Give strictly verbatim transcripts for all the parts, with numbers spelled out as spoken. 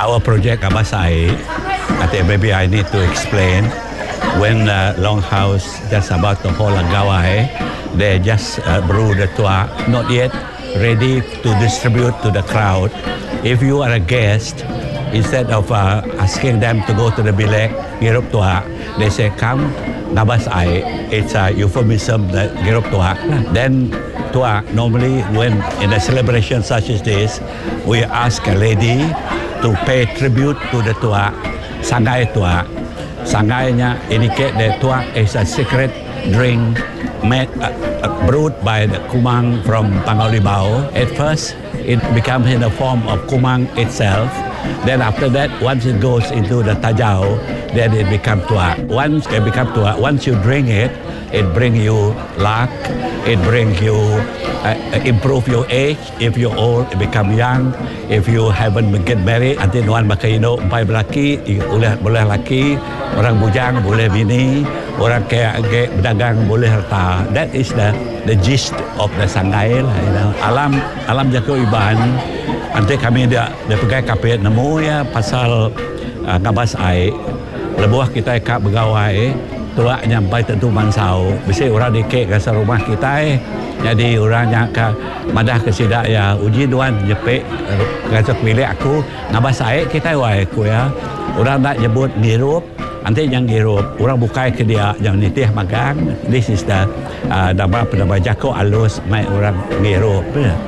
our project Abasai, I think maybe I need to explain. When uh, Longhouse just about to hold a gawai, they just uh, brew the tua, not yet ready to distribute to the crowd. If you are a guest, instead of uh, asking them to go to the bilek, girup tua, they say, come, ngabas ai. It's a euphemism, that girup tua. Then tua, normally when in a celebration such as this, we ask a lady to pay tribute to the tua, sangai tua. Sangainya indicate that tua is a secret drink made, uh, uh, brewed by the kumang from Pangaulibao. At first, it becomes in the form of kumang itself. Then after that, once it goes into the tajau, then it becomes tua. Once it becomes tua, once you drink it, it brings you luck. It brings you uh, improve your age. If you're old, it become young. If you haven't get married, nanti nuan makaino empai belaki, boleh boleh laki, orang bujang boleh bini, orang kaya ke berdagang boleh harta. That is the the gist of the sangai lah. You know. Alam alam Jago Iban. Nanti kami dia dia pegai kapit nemu ya pasal uh, ngabas ai. Lebuah kita kak begawai. Tua nyampai tentu mansau. Bisa orang dikek ke rumah kita eh. Jadi orang yang ke madah ke sidak ya uji duan jepek kasut milik aku ngabas air kita wai aku ya. Orang nak nyebut ngirup, nanti yang ngirup orang bukai ke dia yang nitih magang. This is the uh, nama penama Jago alus mai orang ngirup.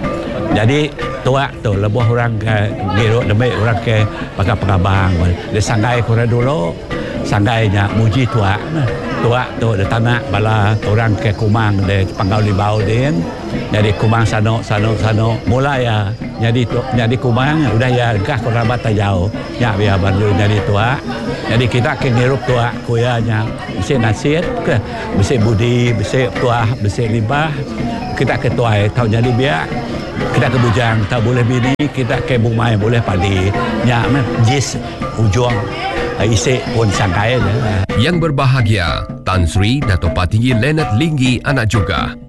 Jadi tua tu lebuh orang ke ngirup demi orang ke pakai pengabang. Dia sangai kurang dulu. Sanggainya muji tua, tua tu de tanah bala orang ke kumang de Pangaulibao din, jadi kumang sano sano sano mulai ya, jadi tu jadi kumang udah ya gah kerabat tajau, ya biar baru jadi tua, jadi kita ke ngirup tua kuyanya, bisa nasihat ke, bisa budi, bisa tua, bisa libah, kita ke tua tahu jadi biar. Kita ke bujang tak boleh bini, kita ke bumai boleh padi, ya mah jis ujung. Isi pun sangkai. Yang berbahagia, Tan Sri Dato' Patinggi Leonard Linggi anak juga